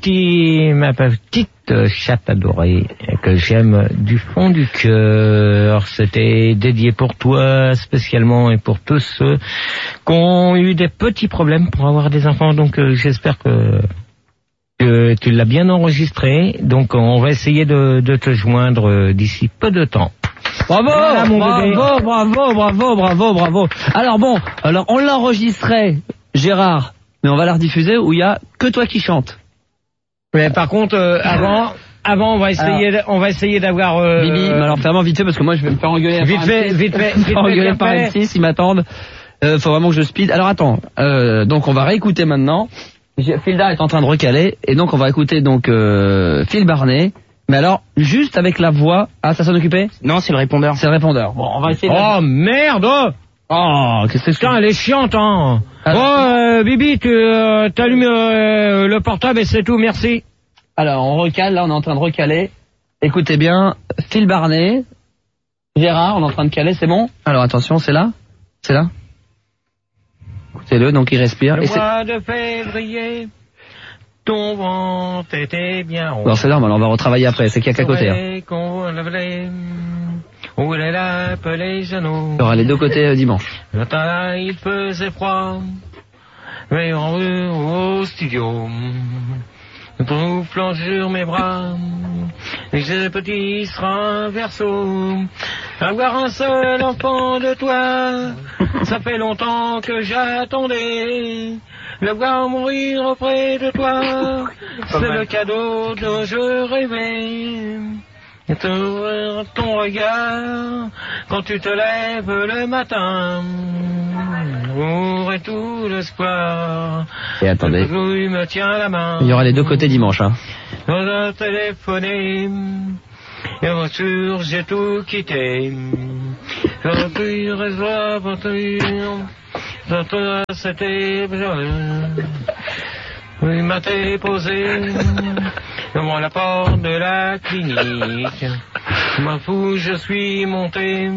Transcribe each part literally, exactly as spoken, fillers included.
petit, ma petite chatte adorée que j'aime du fond du cœur. C'était dédié pour toi spécialement et pour tous ceux qui ont eu des petits problèmes pour avoir des enfants. Donc euh, j'espère que, que tu l'as bien enregistré. Donc on va essayer de, de te joindre euh, d'ici peu de temps. Bravo, voilà, mon bravo, bébé. bravo, bravo, bravo, bravo. Alors bon, alors on l'enregistrait, Gérard, mais on va la rediffuser où il y a que toi qui chantes. Mais par contre, euh, avant, avant, on va essayer, alors, on va essayer d'avoir. Euh, Bibi, mais alors vraiment vite fait parce que moi je vais me faire engueuler. Vite fait, vite fait, vite fait, engueuler vite par fait. M six, ils m'attendent. Euh, faut vraiment que je speed. Alors attends, euh, donc on va réécouter maintenant. Philda est en train de recaler et donc on va écouter donc euh, Phil Barnet. Mais alors juste avec la voix. Ah, ça s'en occupait? Non, c'est le répondeur. C'est le répondeur. Bon, on va essayer. Oh merde! Oh, qu'est-ce que c'est? Putain, elle est chiante, hein. Alors, bon, euh, Bibi, tu euh, t'allumes euh, le portable et c'est tout, merci. Alors, on recale, là, on est en train de recaler. Écoutez bien, Phil Barnet, Gérard, on est en train de caler, c'est bon? Alors, attention, c'est là? C'est là? Écoutez-le, donc il respire. Le Et c'est... mois de février, ton ventre était bien rond. Bon, c'est normal, on va retravailler après, c'est qu'il y a qu'à côté. Hein. Où elle appelait Jeannot. Il y aura les deux côtés euh, dimanche. Le temps, il faisait froid, mais en au studio, tout flanche sur mes bras, et j'ai petit sera un verso. Avoir un seul enfant de toi, ça fait longtemps que j'attendais. Le voir mourir auprès de toi, c'est le cadeau dont je rêvais. Et t'ouvrir ton regard quand tu te lèves le matin, ouvre tout l'espoir. Et attendez, il me tient la main. il y aura les deux côtés dimanche. Hein. On a téléphoné, et en voiture j'ai tout quitté. J'aurais pu résoudre l'aventure, c'était il m'a déposé devant la porte de la clinique. Ma fou, je suis monté.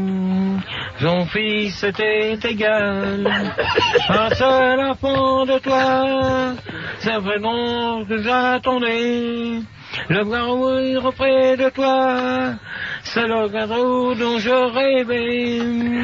Son fils était égal. Un seul enfant de toi. C'est vraiment que j'attendais. Le voir mourir auprès de toi. C'est le cadeau dont je rêvais.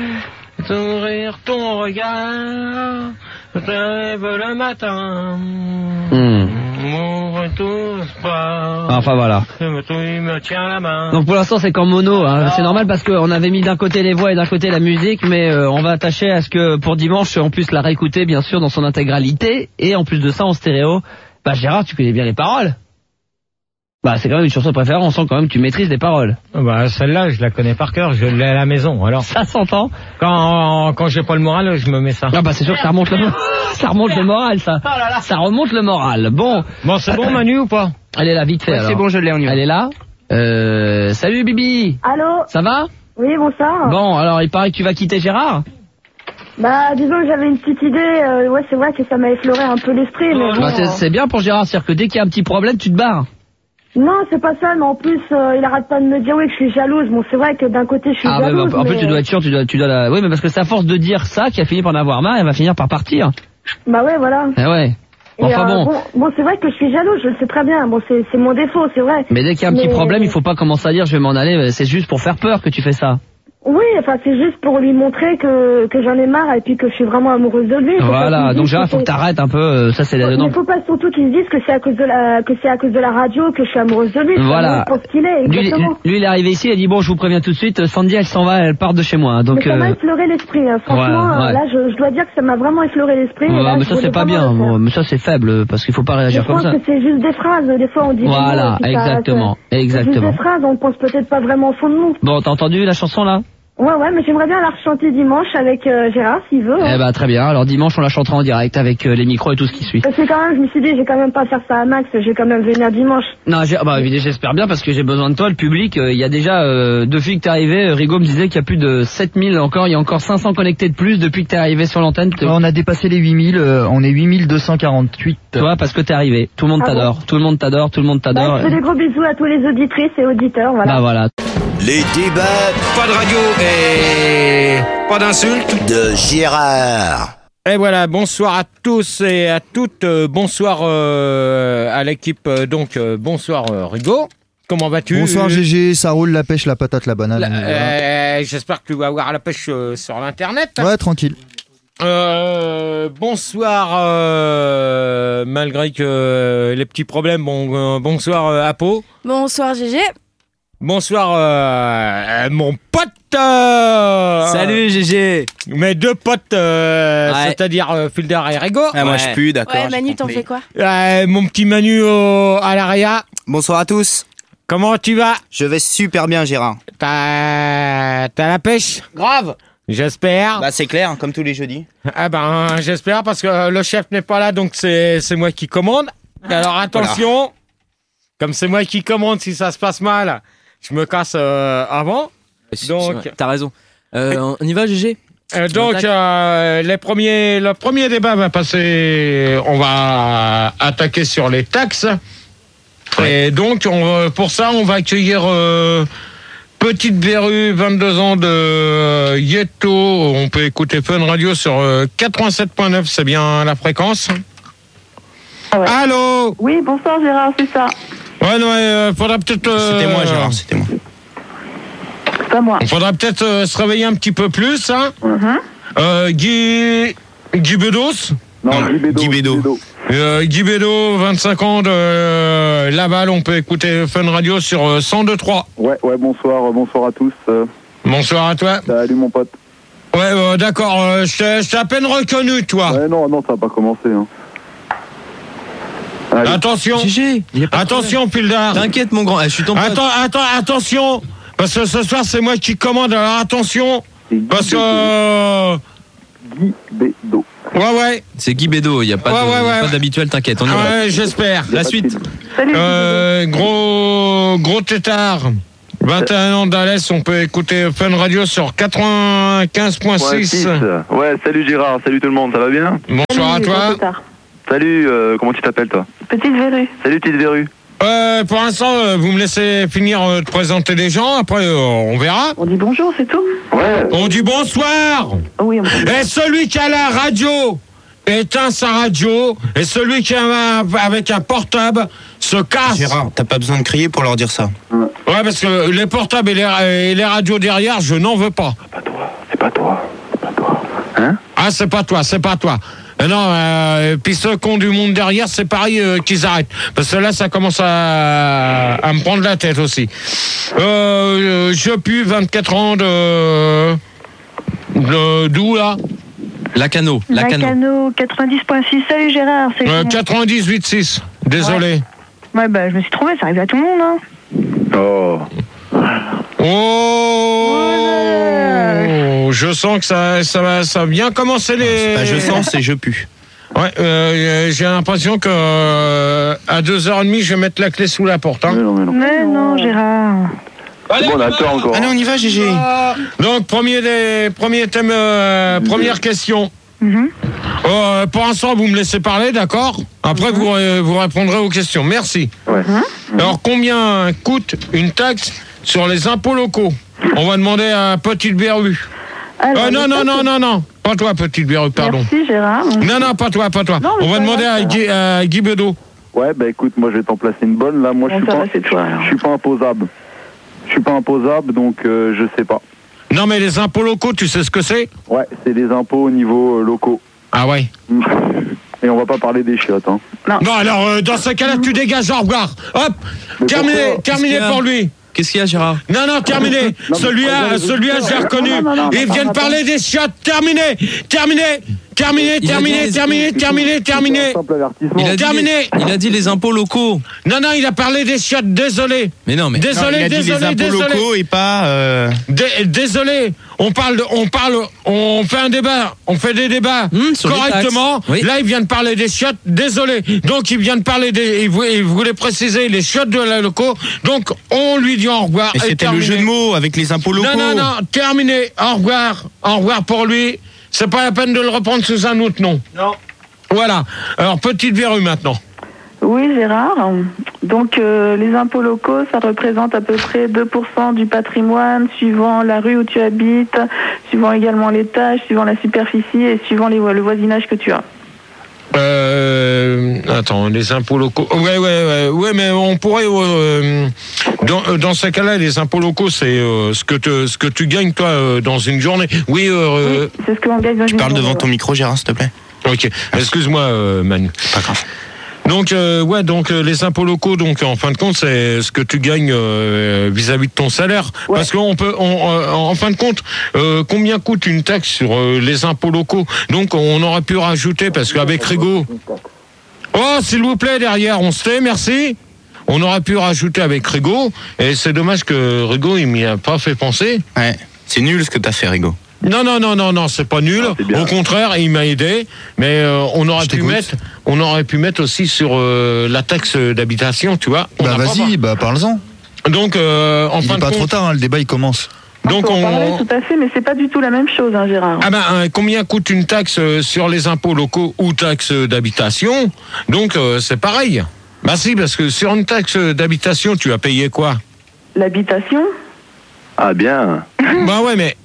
T'ouvrir ton regard. Je te lève le matin. Mmh. M'ouvre tout l'espoir. Enfin voilà. Il me tient la main. Donc pour l'instant c'est qu'en mono, hein. C'est normal parce qu'on avait mis d'un côté les voix et d'un côté la musique, mais euh, on va attacher à ce que pour dimanche on puisse la réécouter bien sûr dans son intégralité, et en plus de ça en stéréo. Bah Gérard, tu connais bien les paroles. Bah c'est quand même une chanson préférée, on sent quand même que tu maîtrises les paroles. Bah celle-là je la connais par cœur, je l'ai à la maison. Alors ça s'entend. Quand quand j'ai pas le moral, je me mets ça. Ah bah c'est sûr que ça remonte le ça remonte le moral ça. Ça remonte le moral. Bon. Bon c'est bon Manu ou pas? Elle est là vite fait. Ouais, alors. c'est bon, je l'ai, on y va. Elle est là. Euh, salut Bibi. Allô? Ça va? Oui, bonsoir. Bon, alors il paraît que tu vas quitter Gérard. Bah, disons que j'avais une petite idée. Euh, ouais, c'est vrai que ça m'a effleuré un peu l'esprit, mais bon. Bah, c'est, c'est bien pour Gérard, c'est-à-dire que dès qu'il y a un petit problème, tu te barres. Non, c'est pas ça, mais en plus, euh, il arrête pas de me dire oui que je suis jalouse. Bon, c'est vrai que d'un côté, je suis Ah, jalouse. ouais, bah, en mais... plus, tu dois être sûr, tu dois, tu dois la... Oui, mais parce que c'est à force de dire ça qu'il a fini par en avoir marre, elle va finir par partir. Bah ouais, voilà. Eh ouais. Et, Enfin euh, bon. bon. Bon, c'est vrai que je suis jalouse, je le sais très bien. Bon, c'est, c'est mon défaut, c'est vrai. Mais dès qu'il y a un petit Mais- problème, il faut pas commencer à dire je vais m'en aller, c'est juste pour faire peur que tu fais ça. Oui, enfin, c'est juste pour lui montrer que, que j'en ai marre et puis que je suis vraiment amoureuse de lui. Faut pas Voilà, qu'il me donc dise Gérard, que faut que c'est- t'arrêtes un peu, euh, ça c'est la... Il non. ne faut pas surtout qu'il se dise que c'est à cause de la, que c'est à cause de la radio que je suis amoureuse de lui. Voilà. Pour ce qu'il est, Lui, exactement. lui, il est arrivé ici, il a dit bon, je vous préviens tout de suite, Sandy, elle s'en va, elle part de chez moi. hein, Donc, Mais ça m'a euh, effleuré l'esprit, hein. Franchement, ouais, ouais. euh, là, je, je dois dire que ça m'a vraiment effleuré l'esprit. et ouais, là, mais je ça voulais c'est pas vraiment bien, le faire. bon, mais ça c'est faible, parce qu'il faut pas Je réagir comme pense ça. que c'est juste des phrases, des fois on dit des Voilà, mots, et puis ça- exactement, c'est- exactement. C'est juste des phrases, on pense peut-être pas vraiment au fond de nous. Bon, t'as entendu la chanson là? Ouais, ouais, mais j'aimerais bien la rechanter dimanche avec euh, Gérard, s'il veut. Eh hein. ben très bien, alors dimanche on la chantera en direct avec euh, les micros et tout ce qui suit. Parce que quand même, je me suis dit, j'ai quand même pas faire ça à Max, j'ai quand même venir dimanche. Non, j'ai- bah, évidemment, j'espère bien parce que j'ai besoin de toi, le public. euh, Il y a déjà, euh, depuis que t'es arrivé, euh, Rigaud me disait qu'il y a plus de sept mille encore, il y a encore cinq cents connectés de plus depuis que t'es arrivé sur l'antenne. Te- On a dépassé les huit mille, euh, on est huit mille deux cent quarante-huit. Toi, parce que t'es arrivé. Tout le monde Ah t'adore, tout le monde t'adore, tout le monde Bah, t'adore. je fais des gros bisous à tous les auditrices et auditeurs, voilà. Bah voilà. Les débats Pas de radio et pas d'insultes. de Gérard. Et voilà, bonsoir à tous et à toutes. Euh, bonsoir euh, à l'équipe. Euh, donc, euh, bonsoir euh, Rigo. Comment vas-tu? Bonsoir G G, ça roule la pêche, la patate, la banane. La- voilà. euh, J'espère que tu vas avoir la pêche euh, sur l'internet. Ouais, tranquille. Euh, bonsoir, euh, malgré que euh, les petits problèmes. Bon, euh, bonsoir euh, Apo. Bonsoir Gégé. Bonsoir euh, euh, mon pote. euh, Salut Gégé. Mes deux potes, euh, Ouais. c'est-à-dire euh, Filder et Rigo. Ah, moi Ouais. je pue, d'accord. Ouais, j'ai Manu, t'en compris. fais quoi? Euh, mon petit Manu au- à l'Aria. Bonsoir à tous. Comment tu vas? Je vais super bien, Gérard. T'as t'as la pêche? Grave. J'espère. Bah c'est clair, comme tous les jeudis. Ah ben j'espère parce que le chef n'est pas là, donc c'est c'est moi qui commande. Alors attention, comme c'est moi qui commande, si ça se passe mal, je me casse euh, avant. Donc- Ouais, t'as raison. Euh, on y va Gégé? Euh, donc Attaque. euh, les premiers, le premier débat va passer. On va attaquer sur les taxes. Et donc on, va- pour ça, on va accueillir euh, Petite Verrue, vingt-deux ans de euh, Yeto. On peut écouter Fun Radio sur euh, quatre-vingt-sept virgule neuf, c'est bien la fréquence. Ouais. Allô? Oui, bonsoir Gérard, c'est ça. Ouais, non, euh, faudra peut-être. euh, C'était moi, Gérard, c'était moi. C'est pas moi. Il faudra peut-être euh, se réveiller un petit peu plus, hein. Mhm. Euh, Guy, Guy Bedos. Non, Guy Bédo. Guy Bédo. Euh, Guy Bédo, vingt-cinq ans de euh, Laval, on peut écouter Fun Radio sur euh, cent deux trois. Ouais, ouais, bonsoir, euh, bonsoir à tous. Euh, Bonsoir à toi. salut mon pote. Ouais, euh, d'accord, euh, je t'ai- je t'ai à peine reconnu, toi. Ouais, non, non, ça va pas commencer. Hein. Allez. Attention, Gégé, il y a pas de attention, Pildar. problème. T'inquiète mon grand, eh, je suis ton pote. Attends, attends, attention, parce que ce soir, c'est moi qui commande, alors attention, C'est Guy parce que... Bédo. euh, Guy Bédo. Ouais, ouais, C'est Guy Bédo, il y a pas Ouais, de- ouais, il y a ouais. pas d'habituel, t'inquiète, on y va. ouais, j'espère. Y a La pas de suite. film. Salut. Euh, gros, gros tétard. vingt et un ans d'Alès, on peut écouter Fun Radio sur quatre-vingt-quinze virgule six. Ouais, salut Gérard, salut tout le monde, ça va bien? Bonsoir à toi. Salut, euh, comment tu t'appelles toi? Petite verrue. Salut petite verrue. Euh, pour l'instant, euh, vous me laissez finir euh, de présenter les gens, après euh, on verra. On dit bonjour, c'est tout? Ouais. On dit bonsoir. Oui, on dit Et celui qui a la radio éteint sa radio, et celui qui a un- avec un portable se casse. Gérard, t'as pas besoin de crier pour leur dire ça. Ouais, parce que les portables et les, et les radios derrière, je n'en veux pas. Pas toi, c'est pas toi, c'est pas toi. Hein? Ah, c'est pas toi, c'est pas toi. Euh, non, euh, et puis ceux qui ont du monde derrière, c'est pareil euh, qu'ils arrêtent. Parce que là, ça commence à, à me prendre la tête aussi. Euh, je pue vingt-quatre ans de... de d'où, là? Lacano, Lacano. Lacano quatre-vingt-dix virgule six. Salut Gérard, c'est euh, comment? quatre-vingt-dix-huit virgule six. Désolé. Ouais, bah je me suis trompée, ça arrive à tout le monde, hein. Oh. Oh, je sens que ça, ça va, ça va bien commencer les. Bah, je sens, c'est je pue. Ouais, euh, j'ai l'impression que euh, à deux heures trente, je vais mettre la clé sous la porte. Hein. Mais non, mais non. Mais non, Gérard. Allez, Bon, on on y attend va. encore. Allez, on y va Gégé. Donc premier des premier thème, euh, première question. Mhm. Euh, pour l'instant, vous me laissez parler, d'accord? Après, vous euh, vous répondrez aux questions. Merci. Ouais. Alors, combien coûte une taxe sur les impôts locaux? On va demander à Petite Verrue. Alors, Euh, non, je non, sais non, que- non, non, pas toi, Petite Verrue, pardon. Merci Gérard. Non, non, pas toi, pas toi. Non, mais On va pas demander grave, à ça Guy, à Guy Bedo. Ouais, bah écoute, moi je vais t'en placer une bonne. Là, moi je Bon, suis ça pas, va, c'est toi, alors. je suis pas imposable. Je suis pas imposable, donc euh, je sais pas. Non, mais les impôts locaux, tu sais ce que c'est? Ouais, c'est des impôts au niveau euh, locaux. Ah ouais. Et on va pas parler des chiottes, hein. Non, alors, euh, dans ce cas-là, tu dégages, au revoir. Hop, Mais terminé, pourquoi terminé Qu'est-ce qu'il y a pour lui. Qu'est-ce qu'il y a Gérard? Non, non, terminé. Non, mais Celui-là, prenez les celui-là, je l'ai auditeurs. reconnu. Non, non, non, Il non, vient de non, parler des chiottes. Terminé, terminé, terminé, Il a terminé, dit- terminé, terminé, C'est terminé. un simple avertissement. Il a dit Terminé. les- Il a dit les impôts locaux. Non, non, il a parlé des chiottes. Désolé. Mais non, mais. Non, Désolé, il a dit désolé, les impôts désolé. locaux et pas. euh, Dé- Désolé, on parle, de, on parle, on fait un débat, on fait des débats Hum, sur les correctement. taxes. Oui. Là, il vient de parler des chiottes. Désolé. Donc, il vient de parler des, il voulait, il voulait préciser les chiottes de la locaux. Donc, on lui dit au revoir. Et Et c'était le terminé. jeu de mots avec les impôts locaux. Non, non, non, terminé. Au revoir, au revoir pour lui. C'est pas la peine de le reprendre sous un autre nom. Non. Voilà. Alors, Petite Verrue maintenant. Oui, Gérard. Donc, euh, les impôts locaux, ça représente à peu près deux pour cent du patrimoine, suivant la rue où tu habites, suivant également l'étage, suivant la superficie et suivant les, le voisinage que tu as. Euh, attends, les impôts locaux. Ouais, ouais, ouais, ouais, mais on pourrait. Euh, dans, dans ce cas-là, les impôts locaux, c'est euh, ce que te, ce que tu gagnes toi euh, dans une journée. Oui. Euh, oui, c'est ce que l'on gagne dans une journée. Tu parles devant ton micro, Gérard, s'il te plaît. Ok. Excuse-moi, euh, Manu. Pas grave. Donc euh, ouais, donc euh, les impôts locaux, donc en fin de compte, c'est ce que tu gagnes euh, vis-à-vis de ton salaire. Ouais. Parce qu'on peut, on, euh, en fin de compte, euh, combien coûte une taxe sur euh, les impôts locaux? Donc on aurait pu rajouter, parce qu'avec Rigaud. Oh, s'il vous plaît, derrière, on se tait, merci. On aurait pu rajouter avec Rigaud, et c'est dommage que Rigaud il m'y a pas fait penser. Ouais, c'est nul ce que t'as fait, Rigaud. Non, non, non, non, non, c'est pas nul. Ah, au contraire, il m'a aidé. Mais euh, on aurait pu mettre, on aurait pu mettre aussi sur euh, la taxe d'habitation, tu vois. On bah vas-y, bah parle-en. Donc, euh, en il fin est de pas compte, trop tard, hein, le débat il commence. Donc on, on parler, tout à fait, mais c'est pas du tout la même chose, hein, Gérard. Ah ben, hein, combien coûte une taxe sur les impôts locaux ou taxe d'habitation? Donc euh, c'est pareil. Bah si, parce que sur une taxe d'habitation, tu as payé quoi? L'habitation. Ah bien. Bah ouais, mais.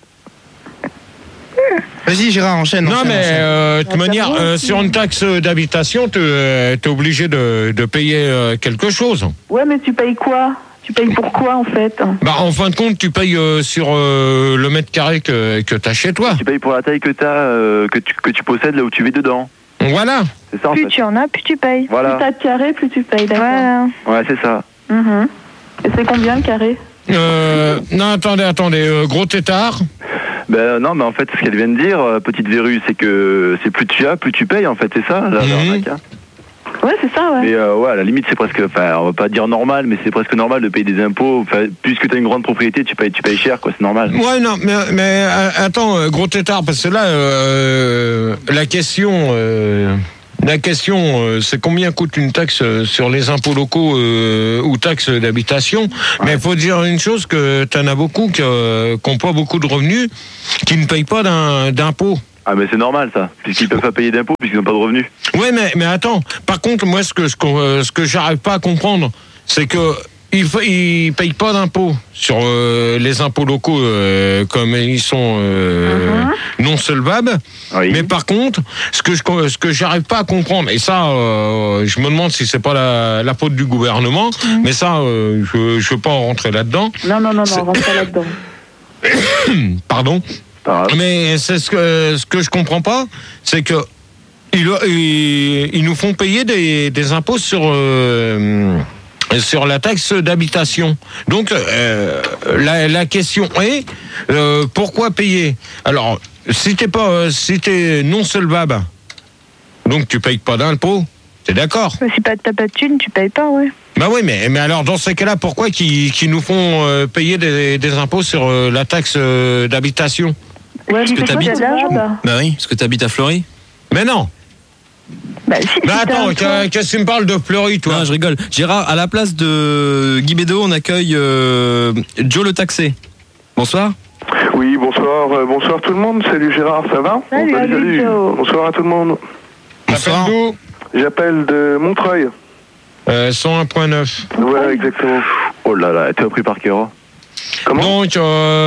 Vas-y Gérard, enchaîne. Non enchaîne, mais enchaîne. euh, de toute manière, euh, sur une taxe d'habitation, tu es obligé de, de payer euh, quelque chose. Ouais, mais tu payes quoi? Tu payes pour quoi en fait? Bah en fin de compte, tu payes euh, sur euh, le mètre carré que, que tu as chez toi. Tu payes pour la taille que tu as, euh, que, tu, que tu possèdes là où tu vis dedans. Voilà. C'est ça en plus fait. tu en as, plus tu payes. Voilà. Plus t'as de carré, plus tu payes, d'accord. Voilà. Ouais, c'est ça. Mmh. Et c'est combien le carré? Euh, non, attendez, attendez, euh, gros tétard. Ben non, mais en fait, ce qu'elle vient de dire, euh, petite verrue, c'est que c'est plus tu as, plus tu payes, en fait, c'est ça, la, Mmh. l'arnaque, hein. Ouais, c'est ça, ouais. Mais euh, ouais, à la limite, c'est presque, enfin, on va pas dire normal, mais c'est presque normal de payer des impôts. Enfin, puisque tu as une grande propriété, tu payes, tu payes cher, quoi, c'est normal. Ouais, non, mais, mais euh, attends, euh, gros tétard, parce que là, euh, la question, euh, la question, euh, c'est combien coûte une taxe euh, sur les impôts locaux euh, ou taxes d'habitation. Ouais. Mais il faut dire une chose, que tu en as beaucoup qui n'ont pas beaucoup de revenus, qui ne payent pas d'un, d'impôts. Ah mais c'est normal ça, puisqu'ils peuvent pas payer d'impôts puisqu'ils n'ont pas de revenus. Ouais, mais mais attends. Par contre, moi, ce que ce que, ce que j'arrive pas à comprendre, c'est que ils ils payent pas d'impôts sur euh, les impôts locaux euh, comme ils sont euh, uh-huh. non solvables. Oui. Mais par contre, ce que je ce que j'arrive pas à comprendre, et ça, euh, je me demande si c'est pas la, la faute du gouvernement, mmh. mais ça, euh, je je veux pas en rentrer là-dedans. Non non non non, rentre pas là-dedans. Pardon. Mais c'est ce que ce que je comprends pas, c'est que ils, ils, ils nous font payer des, des impôts sur euh, sur la taxe d'habitation. Donc euh, la, la question est euh, pourquoi payer? Alors si t'es pas si t'es non solvable, donc tu payes pas d'impôts, t'es d'accord? Mais si pas t'as pas de thunes, tu payes pas, ouais. Bah oui, mais, mais alors dans ces cas-là, pourquoi qu'ils, qu'ils nous font euh, payer des, des impôts sur euh, la taxe euh, d'habitation? Ouais, parce que t'habites. Bah. bah oui, parce que t'habites à Fleury. Mais non. Bah, si, bah si attends, qu'est-ce que tu me parles de Fleury, toi? Non, je rigole. Gérard, à la place de Guy Bédot, on accueille euh, Joe le taxé. Bonsoir. Oui, bonsoir, euh, bonsoir tout le monde. Salut Gérard, ça va? Salut, bon, salut, salut. Bonsoir à tout le monde. Bonsoir. J'appelle de Montreuil. Euh, cent un point neuf. Voilà, exactement. Oh là là, tu as pris par cœur. Comment? Donc,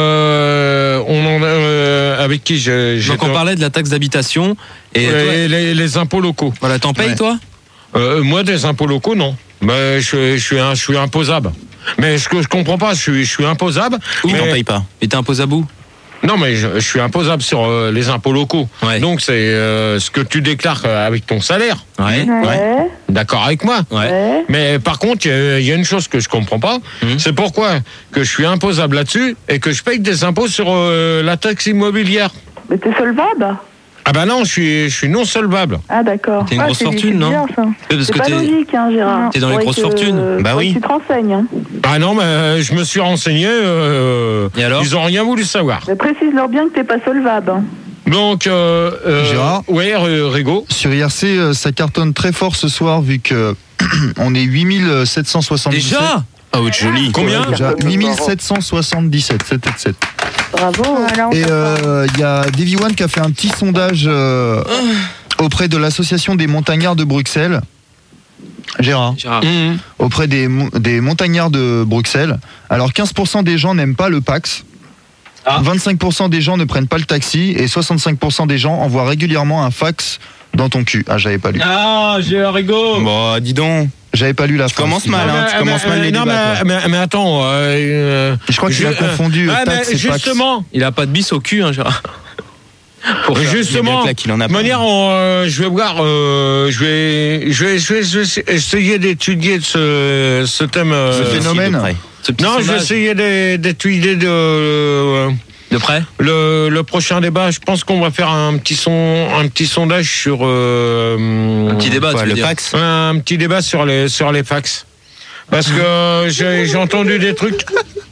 euh, on en a, euh, avec qui j'ai, j'ai Donc on parlait de la taxe d'habitation et, et toi, les, les impôts locaux. Voilà, t'en payes ouais. toi? euh, Moi, des impôts locaux, non. Mais je, je suis un, je suis imposable. Mais ce que je comprends pas, je suis, je suis imposable. Où mais t'en payes pas? Et t'es imposable où? Non, mais je, je suis imposable sur euh, les impôts locaux. Ouais. Donc c'est euh, ce que tu déclares avec ton salaire. Ouais. Ouais. ouais. D'accord avec moi. Ouais. Ouais. Mais par contre, il y, y a une chose que je comprends pas, mmh. c'est pourquoi que je suis imposable là-dessus et que je paye des impôts sur euh, la taxe immobilière. Mais t'es solvable? Ah bah non, je suis, je suis non solvable. Ah d'accord. T'es une ah, grosse c'est fortune, non? bizarre, ça. Parce c'est que pas t'es... logique, hein, Gérard. T'es dans les grosses que, fortunes. Euh, bah oui. Tu te renseignes. Hein. Ah non, mais euh, je me suis renseigné. Euh, Et alors? Ils ont rien voulu savoir. Mais précise-leur bien que t'es pas solvable. Hein. Donc, euh, euh, Gérard, ouais, Rigaud. Sur I R C, euh, ça cartonne très fort ce soir vu que on est huit mille sept cent soixante-dix-sept. Déjà? Ah oui, joli. Combien? Déjà huit mille sept cent soixante-dix-sept, sept sept sept. Bravo. Voilà, Et il euh, y a Davy One qui a fait un petit sondage euh, auprès de l'association des montagnards de Bruxelles. Gérard, Gérard. Mmh. auprès des, des montagnards de Bruxelles. Alors quinze pour cent des gens n'aiment pas le Pax, ah. vingt-cinq pour cent des gens ne prennent pas le taxi et soixante-cinq pour cent des gens envoient régulièrement un fax dans ton cul. Ah, j'avais pas lu. Ah, Gérard Rigaud. Bon, dis donc. J'avais pas lu la Tu phrase. commences mal, hein, tu commences mal les non, débats. mais, mais, mais attends. Euh, je crois qu'il a confondu euh, taxe ah, et justement, Pax. il a pas de bis au cul, hein, Gérard. Pour justement, de manière, euh, je vais voir, euh, je vais, je vais, je vais, je vais essayer d'étudier ce, ce thème, euh, ce phénomène. Ce non, je vais essayer d'étudier de, euh, de près. Le, le prochain débat, je pense qu'on va faire un petit son, un petit sondage sur euh, un petit débat, quoi, tu veux le dire. fax. Un petit débat sur les, sur les fax. Parce que j'ai, j'ai entendu des trucs.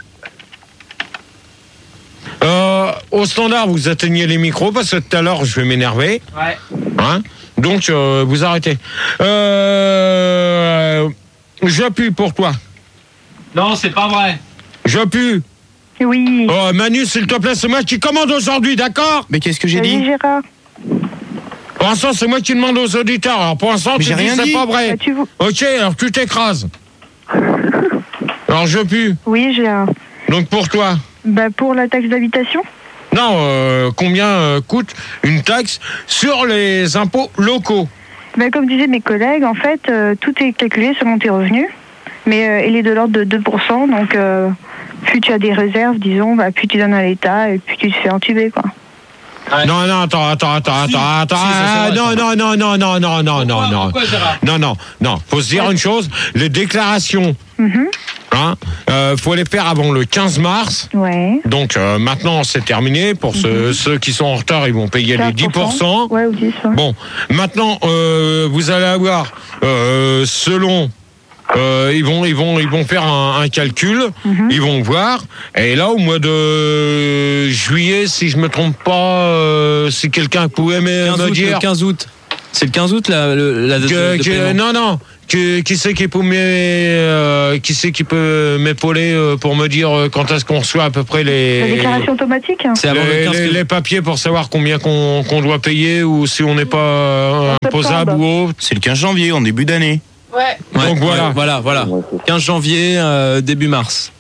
Euh, au standard, vous atteignez les micros parce que tout à l'heure, je vais m'énerver. Ouais. Hein, donc, euh, vous arrêtez. Euh, j'appuie pour toi. Non, c'est pas vrai. J'appuie. Oui. Oh, Manu, s'il te plaît, c'est moi qui commande aujourd'hui, d'accord? Mais qu'est-ce que j'ai Salut, dit Gérard. Pour l'instant, c'est moi qui demande aux auditeurs. Alors, pour l'instant, Mais tu j'ai dis rien c'est dit. pas vrai. Bah, tu vous- Ok, alors tu t'écrases. Alors, je pue. Oui, Gérard. Donc, pour toi. Bah, pour la taxe d'habitation. Non, euh, combien euh, coûte une taxe sur les impôts locaux? Bah, comme disaient mes collègues, en fait, euh, tout est calculé selon tes revenus. Mais euh, il est de l'ordre de deux pour cent. Donc, euh, plus tu as des réserves, disons, bah, plus tu donnes à l'État et plus tu te fais entuber, quoi. Ouais. Non, non, attends, attends, attends, Si. attends, attends, Si, ça, c'est ah, vrai, non, ça. non, non, non, non, non, non, non, Pourquoi, non. pourquoi, Gérard? Non, non, non, faut se dire Ouais. une chose, les déclarations, Mhm. hein, euh, faut les faire avant le quinze mars. Ouais. Donc euh, maintenant, c'est terminé. Pour ceux, ceux qui sont en retard, ils vont payer les dix pour cent. Ouais, ou dix, ouais. Bon, maintenant, euh, vous allez avoir, euh, selon... Euh, ils vont, ils vont, ils vont faire un, un calcul. Mhm. Ils vont voir. Et là, au mois de juillet, si je me trompe pas, euh, si quelqu'un pouvait me, quinze me août, dire le quinze août. C'est le quinze août la, le- la date que- de, de que- paiement. non, non. Que- qui c'est qui peut m'é- euh, qui c'est qui peut m'épauler euh, pour me dire euh, quand est-ce qu'on reçoit à peu près les La déclaration automatique. hein. C'est avant le les, quinze les- février. les papiers pour savoir combien qu'on qu'on doit payer ou si on n'est pas euh, En imposable septembre. ou autre. C'est le quinze janvier, en début d'année. Ouais. Ouais, Donc voilà. ouais, voilà, voilà. quinze janvier, euh, début mars.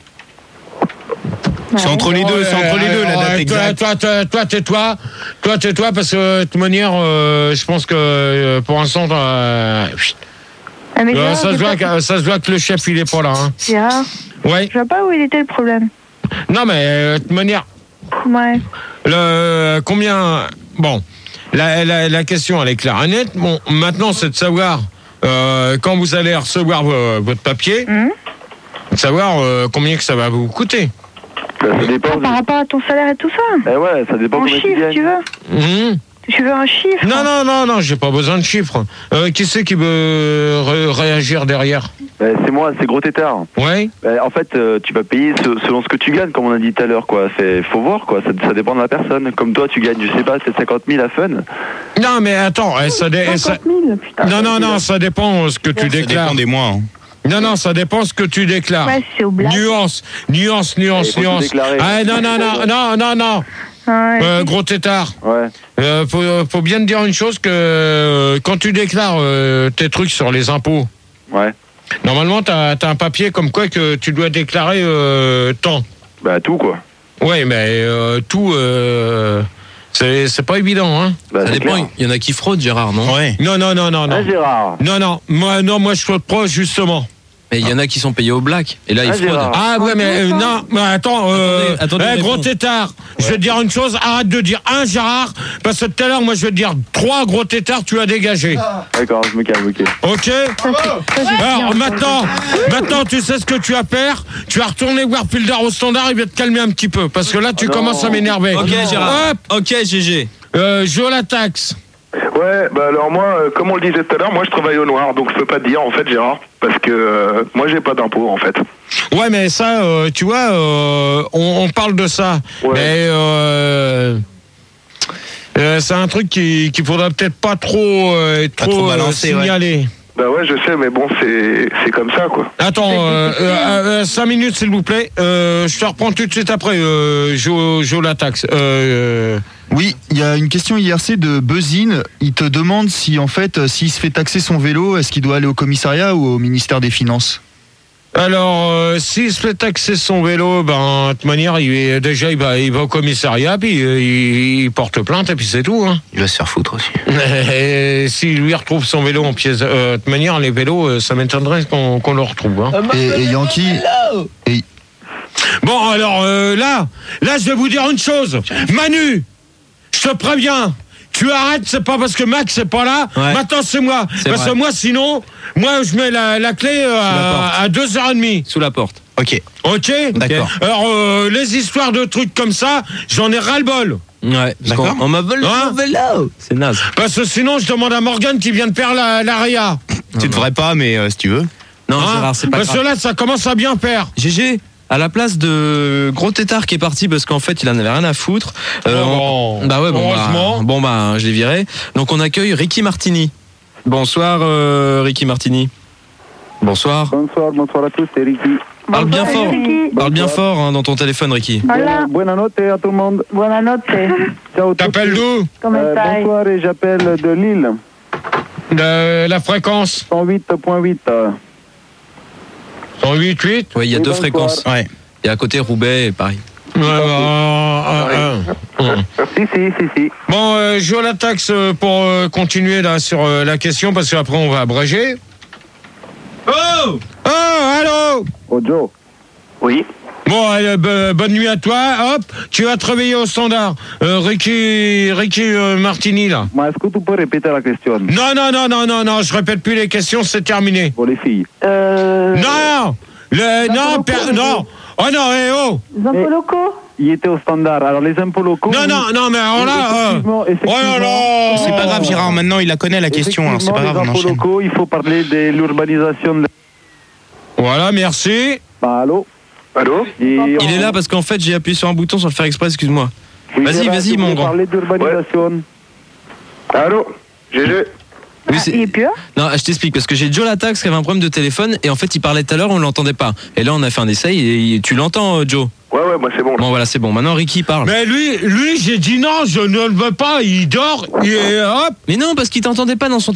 C'est entre les deux, c'est entre les deux la date Ouais, toi, exacte. toi, toi, toi, tais-toi, toi, tais-toi, parce que de toute manière, euh, je pense que euh, pour l'instant, euh, Ah, mais euh, Gérard, ça, se j'ai voit pas- que, ça se voit que le chef il est pas là. Hein. Gérard, Ouais. je vois pas où il était le problème. Non, mais euh, de toute manière, Ouais. le combien. Bon, la, la, la question elle est claire et nette. Bon, maintenant c'est de savoir euh, quand vous allez recevoir vo- votre papier, Mhm. de savoir euh, combien que ça va vous coûter. Bah, ça dépend. Ah, par rapport à ton salaire et tout ça. Eh ouais, ça dépend En combien tu chiffres, gagnes. tu veux Mhm. Tu veux un chiffre Non, non, non, non, j'ai pas besoin de chiffres. Euh, qui c'est qui veut ré- réagir derrière? Bah, c'est moi, c'est Gros Tétard. Ouais. Bah, en fait, euh, tu vas payer se- selon ce que tu gagnes, comme on a dit tout à l'heure, quoi. C'est, faut voir, quoi. Ça, ça dépend de la personne. Comme toi, tu gagnes, je sais pas, peut-être cinquante mille à fun. Non, mais attends, eh, ça, dé- ça- cinquante mille, putain. non, non, non, ça dépend euh, ce que tu Ça déclares. dépend des mois. hein. Non, non, ça dépend ce que tu déclares. Ouais, c'est au blague. Nuance, nuance, Eh, nuance, faut tout nuance. déclarer. Ah, non, non, non, non, non, non. Ouais. Euh, gros tétard. Ouais. Euh, faut, faut bien te dire une chose que euh, quand tu déclares euh, tes trucs sur les impôts, Ouais. normalement, t'as as un papier comme quoi que tu dois déclarer euh, tant. Bah, tout, quoi. Ouais, mais euh, tout, euh, c'est c'est pas évident, hein. Bah, Ça c'est dépend, clair. il y en a qui fraudent, Gérard, non? Ouais. Non, non, non, non, non. Ah, Gérard. Non, non, moi, non, moi, je suis proche, justement. Mais il y en a qui sont payés au black. Et là, ils Ah, fraudent. Gérard. Ah ouais, mais euh, non, mais attends, euh, Attendez, attendez, eh, gros réponds. tétard, je vais te dire une chose, arrête de dire un Gérard, parce que tout à l'heure, moi je vais te dire trois gros tétards, tu as dégagé. D'accord, je me calme, ok. Ok. Alors maintenant, maintenant tu sais ce que tu vas faire, tu vas retourner voir Pilder au standard, il va te calmer un petit peu, parce que là tu Oh non. commences à m'énerver. Ok, Gérard. Hop, Ok, G G. euh, je la taxe. Ouais, bah alors moi, euh, comme on le disait tout à l'heure, moi je travaille au noir, donc je peux pas te dire en fait, Gérard, parce que euh, moi j'ai pas d'impôt en fait. Ouais, mais ça, euh, tu vois, euh, on, on parle de ça, Ouais. mais euh, euh, c'est un truc qui qu'il faudra peut-être pas trop, euh, Pas trop, trop euh, balancer, ouais. signaler. Bah ouais, je sais, mais bon, c'est c'est comme ça quoi. Attends, euh, euh, euh, cinq minutes s'il vous plaît. Euh, je te reprends tout de suite après. Euh, Jo, Jo la taxe. Euh, Oui, il y a une question I R C de Buzzin. Il te demande si, en fait, s'il se fait taxer son vélo, est-ce qu'il doit aller au commissariat ou au ministère des Finances? Alors, euh, s'il se fait taxer son vélo, ben, de toute manière, il est, déjà, il va, il va au commissariat, puis euh, il, il porte plainte, et puis c'est tout. Hein. Il va se faire foutre aussi. Et s'il lui retrouve son vélo en pièces, euh, de toute manière, les vélos, euh, ça m'étonnerait qu'on qu'on le retrouve. Hein. Et, et Yankee... Et... Bon, alors euh, là, là, je vais vous dire une chose. Manu, je te préviens. Tu arrêtes, c'est pas parce que Max c'est pas là. Ouais. Maintenant c'est moi. C'est parce vrai. que moi sinon, moi je mets la, la clé euh, à, à deux heures trente. Sous la porte. Ok. Ok. D'accord. Alors euh, les histoires de trucs comme ça, j'en ai ras le bol. Ouais. D'accord. On m'a volé hein mon vélo. C'est naze. Parce que sinon je demande à Morgane qui vient de perdre la, la Ria. Tu ne devrais pas, mais euh, si tu veux. Non, hein Gérard, c'est pas parce grave. Parce que là ça commence à bien faire. G G. À la place de Gros Tétard qui est parti parce qu'en fait il en avait rien à foutre. Euh, oh, on... Bah ouais, bon heureusement. bah, bon bah je l'ai viré. Donc on accueille Ricky Martini. Bonsoir euh, Ricky Martini. Bonsoir. Bonsoir, bonsoir à tous, c'est Ricky. Parle bien Bonsoir, fort. Ricky. Parle bien fort hein, dans ton téléphone Ricky. Hola. Buona notte à tout le monde. Buona notte. Ciao. T'appelles d'où? Comment euh, stai? Bonsoir et j'appelle de Lille. De la fréquence cent huit point huit. cent huit huit. Oui, il y a oui, deux bonsoir. fréquences. Ouais. Et à côté Roubaix, pareil. Ouais, bah, euh, euh, euh. Si, si, si, si. Bon, euh, je vois la taxe pour euh, continuer là sur euh, la question parce qu'après on va abréger. Oh Oh, allô Oh, Joe. Oui. Bon, euh, b- bonne nuit à toi. Hop, tu vas te réveiller au standard. Euh, Ricky, Ricky euh, Martini là. Mais est-ce que tu peux répéter la question? Non, non, non, non, non, non, je répète plus les questions, c'est terminé. Pour les filles. Euh... Non, le, non, per, non. Oh non, eh oh. Les impôts locaux? Il était au standard. Alors les impôts locaux. Non, non, non, mais alors là. Euh... Effectivement, effectivement. Oh là là. C'est pas grave Gérard, maintenant il la connaît la question, alors c'est pas grave, on les impôts enchaîne. locaux, il faut parler de l'urbanisation. De... Voilà, merci. Bah, allô? Allô? Et Il est là parce qu'en fait j'ai appuyé sur un bouton sans le faire exprès, excuse-moi. Oui, Vas-y, Gérard, vas-y tu mon voulais grand. parler d'urbanisation. Allô? G G? Oui, Ah, c'est- il est plus là? Non, je t'explique parce que j'ai Joe Latax qui avait un problème de téléphone et en fait il parlait tout à l'heure, on l'entendait pas. Et là on a fait un essai et tu l'entends euh, Joe. Ouais, ouais, moi c'est bon. Là. Bon voilà, c'est bon. Maintenant Ricky parle. Mais lui, lui, j'ai dit non, je ne le veux pas, il dort, et hop. Mais non, parce qu'il t'entendait pas dans son